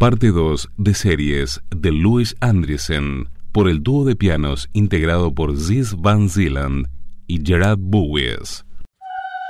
Parte 2 de series de Louis Andriessen por el dúo de pianos integrado por Ziz Van Zieland y Gerard Bouwers.